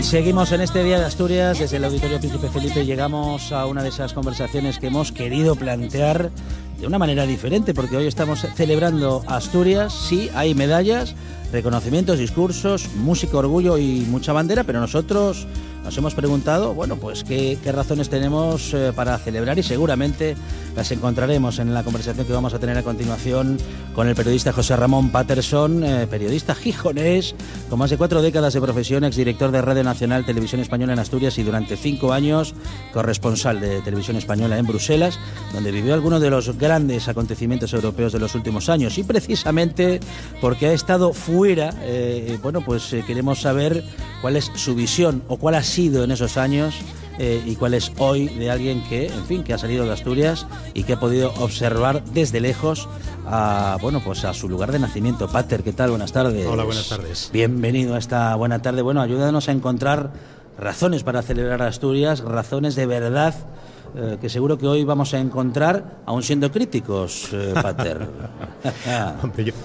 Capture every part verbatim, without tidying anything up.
Seguimos en este Día de Asturias. Desde el Auditorio Príncipe Felipe llegamos a una de esas conversaciones que hemos querido plantear de una manera diferente, porque hoy estamos celebrando Asturias. Sí, hay medallas, reconocimientos, discursos, música, orgullo y mucha bandera, pero nosotros nos hemos preguntado, bueno, pues qué, qué razones tenemos eh, para celebrar, y seguramente las encontraremos en la conversación que vamos a tener a continuación con el periodista José Ramón Patterson, eh, periodista gijonés, con más de cuatro décadas de profesión, exdirector de Radio Nacional Televisión Española en Asturias y durante cinco años corresponsal de Televisión Española en Bruselas, donde vivió algunos de los grandes acontecimientos europeos de los últimos años. Y precisamente porque ha estado fuera, eh, bueno, pues eh, queremos saber cuál es su visión o cuál ha sido en esos años eh, y cuál es hoy de alguien que, en fin, que ha salido de Asturias y que ha podido observar desde lejos a, bueno, pues a su lugar de nacimiento. Pater, ¿qué tal? Buenas tardes. Hola, buenas tardes. Bienvenido a esta buena tarde. Bueno, ayúdanos a encontrar razones para celebrar Asturias, razones de verdad, eh, que seguro que hoy vamos a encontrar, aún siendo críticos, eh, Pater. Hombre, yo...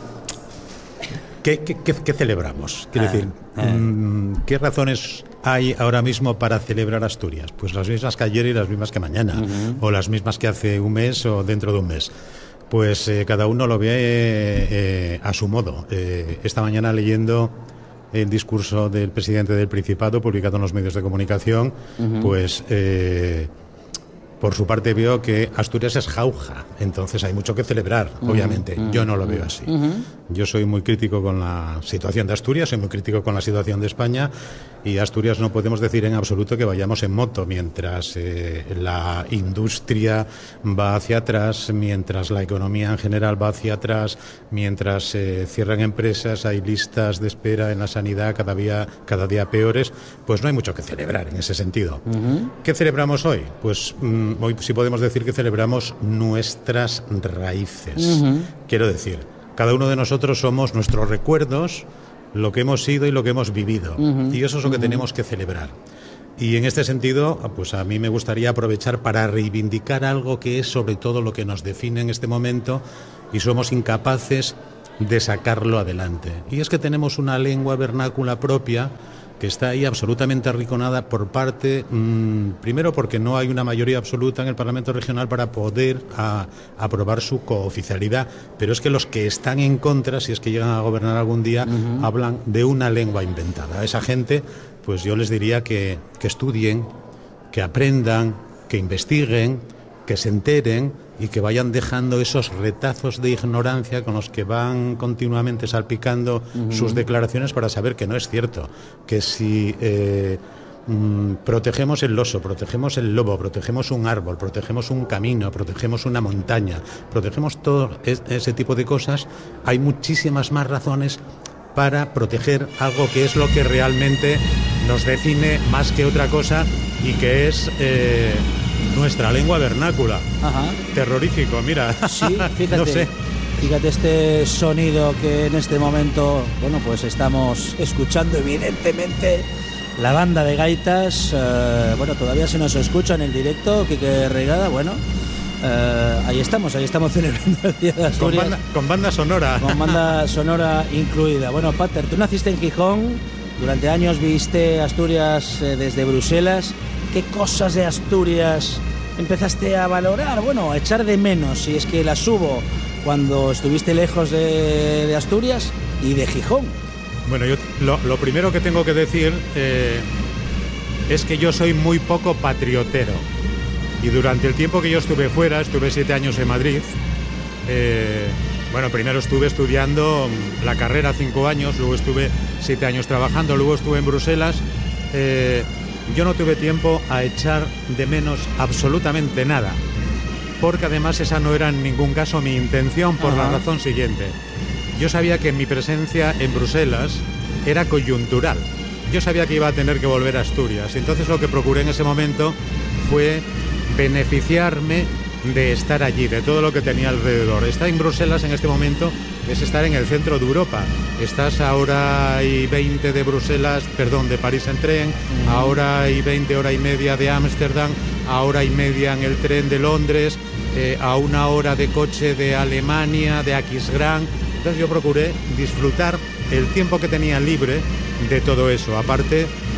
¿Qué, qué, qué, ¿Qué celebramos? Quiero ah, decir, eh. ¿qué razones hay ahora mismo para celebrar Asturias? Pues las mismas que ayer y las mismas que mañana, uh-huh. o las mismas que hace un mes o dentro de un mes. Pues eh, cada uno lo ve eh, eh, a su modo. Eh, esta mañana leyendo el discurso del presidente del Principado, publicado en los medios de comunicación, uh-huh. pues... Eh, por su parte veo que Asturias es jauja, entonces hay mucho que celebrar, uh-huh, obviamente. Uh-huh, Yo no lo veo así. Uh-huh. Yo soy muy crítico con la situación de Asturias, soy muy crítico con la situación de España, y Asturias no podemos decir en absoluto que vayamos en moto mientras eh, la industria va hacia atrás, mientras la economía en general va hacia atrás, mientras eh, cierran empresas, hay listas de espera en la sanidad cada día, cada día peores, pues no hay mucho que celebrar en ese sentido. Uh-huh. ¿Qué celebramos hoy? Pues... Mm, hoy sí podemos decir que celebramos nuestras raíces. Uh-huh. Quiero decir, cada uno de nosotros somos nuestros recuerdos, lo que hemos sido y lo que hemos vivido. Uh-huh. Y eso es lo que uh-huh. tenemos que celebrar. Y en este sentido, pues a mí me gustaría aprovechar para reivindicar algo que es sobre todo lo que nos define en este momento y somos incapaces de sacarlo adelante. Y es que tenemos una lengua vernácula propia que está ahí absolutamente arrinconada por parte, mmm, primero porque no hay una mayoría absoluta en el Parlamento Regional para poder a, aprobar su cooficialidad, pero es que los que están en contra, si es que llegan a gobernar algún día, uh-huh. hablan de una lengua inventada. A esa gente, pues yo les diría que, que estudien, que aprendan, que investiguen, que se enteren y que vayan dejando esos retazos de ignorancia con los que van continuamente salpicando uh-huh. sus declaraciones para saber que no es cierto, que si eh, mm, protegemos el oso, protegemos el lobo, protegemos un árbol, protegemos un camino, protegemos una montaña, protegemos todo ese tipo de cosas, hay muchísimas más razones para proteger algo que es lo que realmente nos define más que otra cosa y que es... Eh, nuestra lengua vernácula. Ajá. Terrorífico, mira. Sí, fíjate. No sé. Fíjate este sonido que en este momento, bueno, pues estamos escuchando, evidentemente, la banda de gaitas. Eh, bueno, todavía se nos escucha en el directo, Quique Reigada, bueno. Eh, ahí estamos, ahí estamos celebrando el Día de Asturias. Con banda, con banda sonora. Con banda sonora incluida. Bueno, Pater, tú naciste en Gijón, durante años viviste Asturias eh, desde Bruselas. ¿Qué cosas de Asturias empezaste a valorar? Bueno, a echar de menos, si es que las hubo, cuando estuviste lejos de, de Asturias y de Gijón. Bueno, yo lo, lo primero que tengo que decir eh, es que yo soy muy poco patriotero. Y durante el tiempo que yo estuve fuera, estuve siete años en Madrid, eh, bueno, primero estuve estudiando la carrera cinco años, luego estuve siete años trabajando, luego estuve en Bruselas. Eh, Yo no tuve tiempo a echar de menos absolutamente nada, porque además esa no era en ningún caso mi intención, por Ajá. la razón siguiente. Yo sabía que mi presencia en Bruselas era coyuntural. Yo sabía que iba a tener que volver a Asturias, entonces lo que procuré en ese momento fue beneficiarme de estar allí, de todo lo que tenía alrededor. Estar en Bruselas en este momento es estar en el centro de Europa. Estás a hora y veinte de Bruselas, perdón, de París en tren, uh-huh. a hora y veinte, hora y media de Ámsterdam, a hora y media en el tren de Londres, eh, a una hora de coche de Alemania, de Aquisgrán. Entonces yo procuré disfrutar el tiempo que tenía libre de todo eso. Aparte,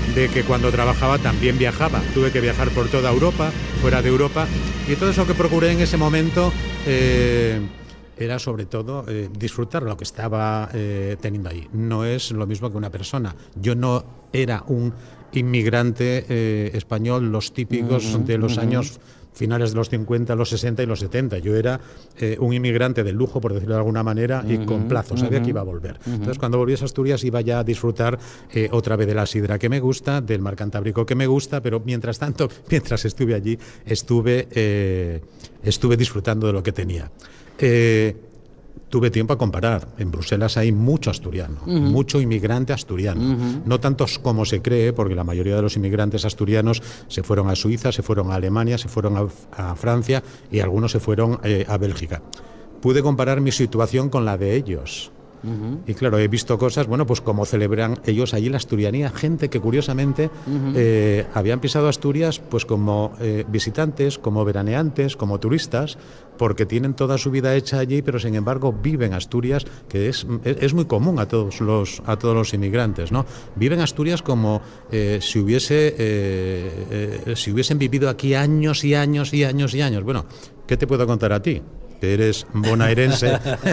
de que cuando trabajaba también viajaba. Tuve que viajar por toda Europa, fuera de Europa, y todo eso que procuré en ese momento eh, era sobre todo eh, disfrutar lo que estaba eh, teniendo ahí. No es lo mismo que una persona. Yo no era un inmigrante eh, español, los típicos uh-huh, de los uh-huh. años finales de los cincuenta, los sesenta y los setenta. Yo era eh, un inmigrante de lujo, por decirlo de alguna manera, uh-huh, y con plazo, sabía uh-huh. que iba a volver. Uh-huh. Entonces, cuando volví a Asturias, iba ya a disfrutar eh, otra vez de la sidra que me gusta, del mar Cantábrico que me gusta, pero mientras tanto, mientras estuve allí, estuve, eh, estuve disfrutando de lo que tenía. Eh, Tuve tiempo a comparar. En Bruselas hay mucho asturiano, uh-huh. mucho inmigrante asturiano. Uh-huh. No tantos como se cree, porque la mayoría de los inmigrantes asturianos se fueron a Suiza, se fueron a Alemania, se fueron a, a Francia y algunos se fueron eh, a Bélgica. Pude comparar mi situación con la de ellos. Uh-huh. Y claro, he visto cosas, bueno, pues como celebran ellos allí la asturianía, gente que curiosamente uh-huh. eh, habían pisado Asturias pues como eh, visitantes, como veraneantes, como turistas, porque tienen toda su vida hecha allí, pero sin embargo viven Asturias, que es, es muy común a todos los a todos los inmigrantes, ¿no? Viven Asturias como eh, si hubiese eh, eh, si hubiesen vivido aquí años y años y años y años. Bueno, ¿qué te puedo contar a ti? Que eres bonaerense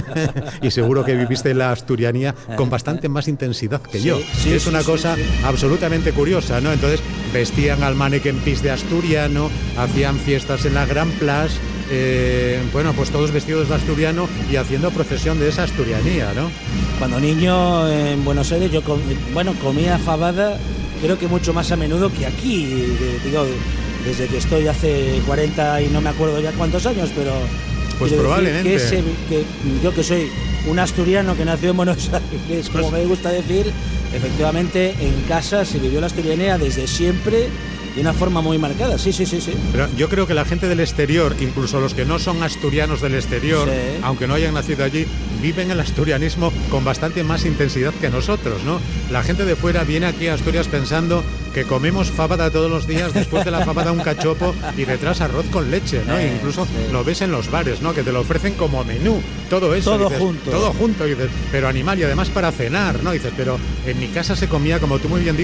y seguro que viviste la asturianía con bastante más intensidad que yo. Sí, sí, es sí, una sí, cosa sí, sí. absolutamente curiosa, ¿no? Entonces vestían al mannequin pis de asturiano, hacían fiestas en la Gran Place, eh, bueno, pues todos vestidos de asturiano y haciendo procesión de esa asturianía, ¿no? Cuando niño en Buenos Aires yo com bueno, comía fabada, creo que mucho más a menudo que aquí, digo, desde que estoy hace cuarenta y no me acuerdo ya cuántos años, pero... Pues Quiero probablemente. Que, ese, que yo que soy un asturiano que nació en Buenos Aires, como pues, me gusta decir, efectivamente en casa se vivió la asturianía desde siempre de una forma muy marcada, sí, sí, sí, sí. Pero yo creo que la gente del exterior, incluso los que no son asturianos del exterior, sí. aunque no hayan nacido allí, viven el asturianismo con bastante más intensidad que nosotros, ¿no? La gente de fuera viene aquí a Asturias pensando que comemos fábada todos los días, después de la fábada un cachopo y detrás arroz con leche, ¿no? Eh, Incluso sí. lo ves en los bares, ¿no? Que te lo ofrecen como menú, todo eso. Todo dices, junto. Todo junto, y dices, pero animal, y además para cenar, ¿no? Y dices, pero en mi casa se comía, como tú muy bien dices,